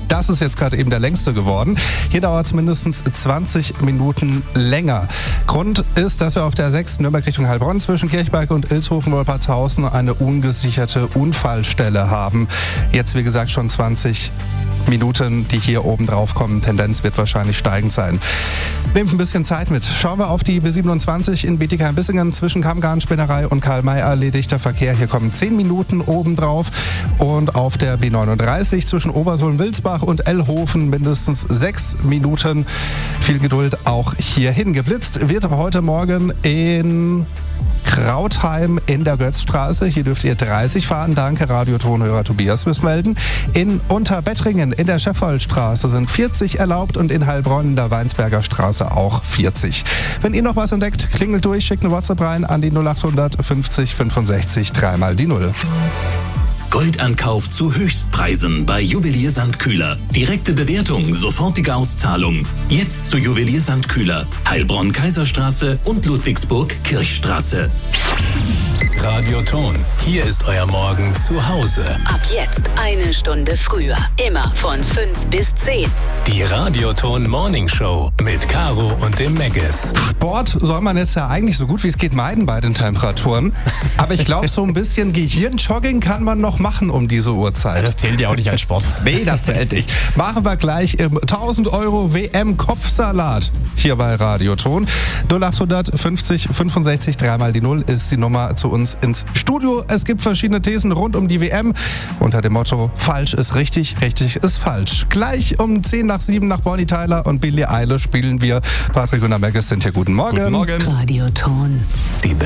Das ist jetzt gerade eben der längste geworden. Hier dauert es mindestens 20 Minuten länger. Grund ist, dass wir auf der 6. Nürnberg Richtung Heilbronn zwischen Kirchberg und Ilshofen-Wolpertshausen eine ungesicherte Unfallstelle haben. Jetzt, wie gesagt, schon 20 Minuten, die hier oben drauf kommen. Tendenz wird wahrscheinlich steigend sein. Nehmt ein bisschen Zeit mit. Schauen wir auf die B27 in Bietigheim-Bissingen zwischen Kammgarn-Spinnerei und Karl-May-Allee. Dichter Verkehr. Hier kommen 10 Minuten oben drauf. Und auf der B39 zwischen Obersohlen-Wilsbach und Ellhofen mindestens 6 Minuten. Viel Geduld auch hierhin. Geblitzt wird heute Morgen in Krautheim in der Götzstraße. Hier dürft ihr 30 fahren. Danke, Radiotonhörer Tobias fürs Melden. In Unterbettringen in der Scheffoldstraße sind 40 erlaubt und in Heilbronn in der Weinsberger Straße auch 40. Wenn ihr noch was entdeckt, klingelt durch, schickt eine WhatsApp rein an die 0800 50 65 3 mal die 0. Goldankauf zu Höchstpreisen bei Juwelier St. Kühler. Direkte Bewertung, sofortige Auszahlung. Jetzt zu Juwelier St. Kühler. Heilbronn Kaiserstraße und Ludwigsburg Kirchstraße. Radioton. Hier ist euer Morgen zu Hause. Ab jetzt eine Stunde früher. Immer von 5 bis 10. Die Radioton Morning Show mit Caro und dem Meggis. Sport soll man jetzt ja eigentlich so gut wie es geht meiden bei den Temperaturen. Aber ich glaube, so ein bisschen Gehirnjogging kann man noch machen um diese Uhrzeit. Das zählt ja auch nicht als Sport. Nee, das zählt nicht. Machen wir gleich im 1000 Euro WM-Kopfsalat hier bei Radioton. 0800 50 65 3 mal die 0 ist die Nummer zu uns ins Studio. Es gibt verschiedene Thesen rund um die WM unter dem Motto: falsch ist richtig, richtig ist falsch. Gleich um 10 nach 7 nach Bonnie Tyler und Billie Eilish spielen wir. Patrick und Meggis sind hier. Guten Morgen. Guten Morgen. Radioton. Die